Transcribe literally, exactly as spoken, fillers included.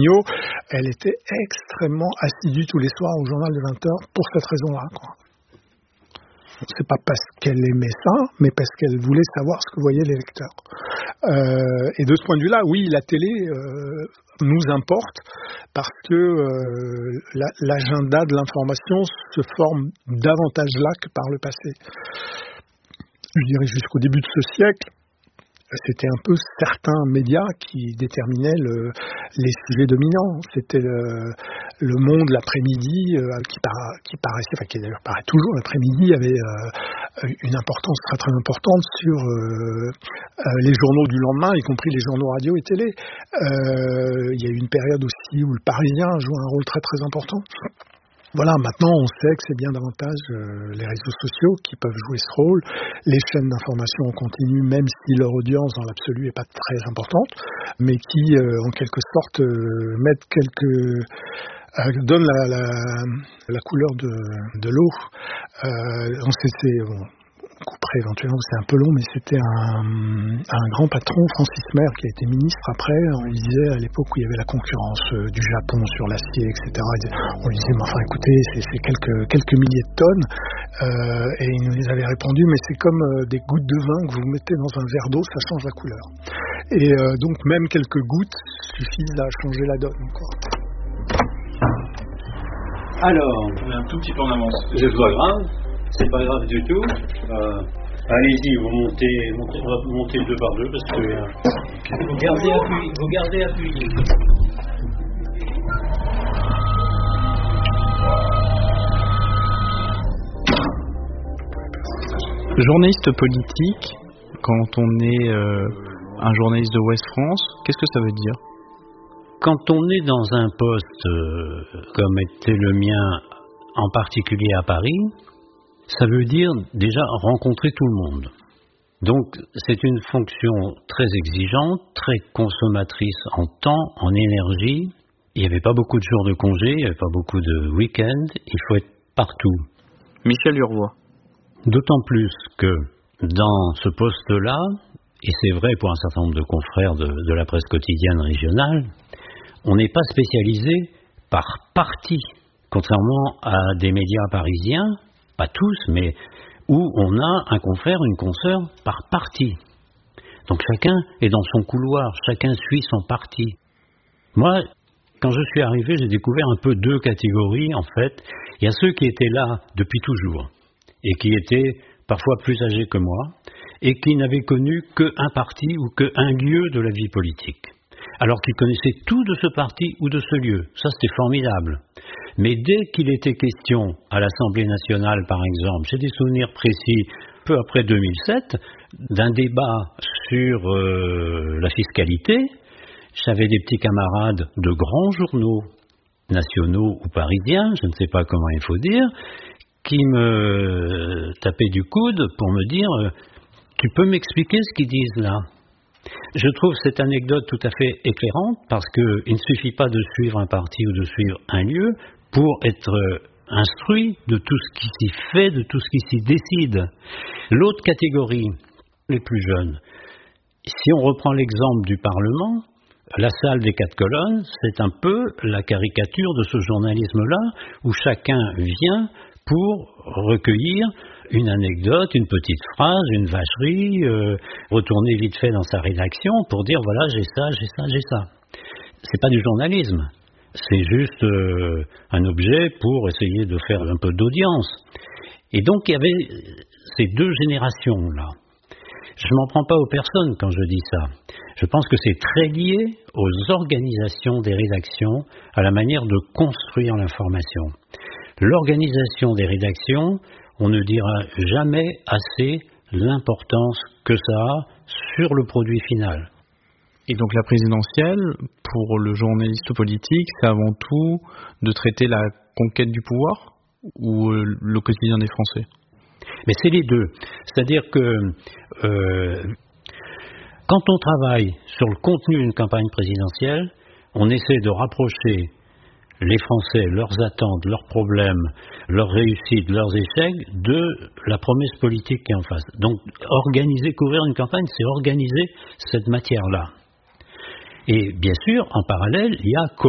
Mignot, elle était extrêmement assidue tous les soirs au journal de vingt heures pour cette raison-là, quoi. C'est pas parce qu'elle aimait ça, mais parce qu'elle voulait savoir ce que voyaient les lecteurs. Euh, et de ce point de vue-là, oui, la télé euh, nous importe parce que euh, la, l'agenda de l'information se forme davantage là que par le passé. Je dirais jusqu'au début de ce siècle, c'était un peu certains médias qui déterminaient le, les sujets dominants. C'était le, le Monde l'après-midi euh, qui, para, qui paraissait, enfin qui d'ailleurs paraît toujours l'après-midi, avait euh, une importance très très importante sur euh, euh, les journaux du lendemain, y compris les journaux radio et télé. Euh, il y a eu une période aussi où le Parisien jouait un rôle très très important. Voilà, maintenant on sait que c'est bien davantage euh, les réseaux sociaux qui peuvent jouer ce rôle, les chaînes d'information en continu, même si leur audience dans l'absolu n'est pas très importante, mais qui euh, en quelque sorte euh, mettent quelques euh, donnent la, la, la couleur de, de l'eau. Euh, on sait, c'est, bon, on couperait éventuellement, c'est un peu long, mais c'était un, un grand patron, Francis Mer, qui a été ministre après. On lui disait à l'époque où il y avait la concurrence euh, du Japon sur l'acier, et cetera. On lui disait, mais enfin écoutez, c'est, c'est quelques, quelques milliers de tonnes. Euh, et il nous avait répondu, mais c'est comme euh, des gouttes de vin que vous mettez dans un verre d'eau, ça change la couleur. Et euh, donc même quelques gouttes suffisent à changer la donne, quoi. Alors, on est un tout petit peu en avance. C'est pas grave, c'est pas grave du tout. Euh, allez-y, vous montez, montez, on va monter deux par deux parce que. Euh, vous gardez appuyé, vous gardez appuyé. Journaliste politique, quand on est euh, un journaliste de Ouest France, qu'est-ce que ça veut dire ? Quand on est dans un poste euh, comme était le mien, en particulier à Paris, ça veut dire déjà rencontrer tout le monde. Donc c'est une fonction très exigeante, très consommatrice en temps, en énergie. Il n'y avait pas beaucoup de jours de congé, il n'y avait pas beaucoup de week-ends, il faut être partout. Michel Urvois. D'autant plus que dans ce poste-là, et c'est vrai pour un certain nombre de confrères de, de la presse quotidienne régionale, on n'est pas spécialisé par parti, contrairement à des médias parisiens, pas tous, mais où on a un confrère, une consoeur par parti. Donc chacun est dans son couloir, chacun suit son parti. Moi, quand je suis arrivé, j'ai découvert un peu deux catégories, en fait. Il y a ceux qui étaient là depuis toujours, et qui étaient parfois plus âgés que moi, et qui n'avaient connu qu'un parti ou qu'un lieu de la vie politique. Alors qu'ils connaissaient tout de ce parti ou de ce lieu. Ça, c'était formidable. Mais dès qu'il était question, à l'Assemblée nationale par exemple, j'ai des souvenirs précis, peu après deux mille sept, d'un débat sur euh, la fiscalité, j'avais des petits camarades de grands journaux, nationaux ou parisiens, je ne sais pas comment il faut dire, qui me tapaient du coude pour me dire euh, « Tu peux m'expliquer ce qu'ils disent là ?» Je trouve cette anecdote tout à fait éclairante parce qu'il ne suffit pas de suivre un parti ou de suivre un lieu pour être instruit de tout ce qui s'y fait, de tout ce qui s'y décide. L'autre catégorie, les plus jeunes, si on reprend l'exemple du Parlement, la salle des quatre colonnes, c'est un peu la caricature de ce journalisme-là où chacun vient pour recueillir une anecdote, une petite phrase, une vacherie, euh, retourner vite fait dans sa rédaction pour dire voilà j'ai ça, j'ai ça, j'ai ça. C'est pas du journalisme, c'est juste euh, un objet pour essayer de faire un peu d'audience. Et donc il y avait ces deux générations là. Je m'en prends pas aux personnes quand je dis ça. Je pense que c'est très lié aux organisations des rédactions, à la manière de construire l'information. L'organisation des rédactions, on ne dira jamais assez l'importance que ça a sur le produit final. Et donc la présidentielle, pour le journaliste politique, c'est avant tout de traiter la conquête du pouvoir ou le quotidien des Français ? Mais c'est les deux. C'est-à-dire que euh, quand on travaille sur le contenu d'une campagne présidentielle, on essaie de rapprocher les Français, leurs attentes, leurs problèmes, leurs réussites, leurs échecs, de la promesse politique qui est en face. Donc, organiser, couvrir une campagne, c'est organiser cette matière-là. Et bien sûr, en parallèle, il y a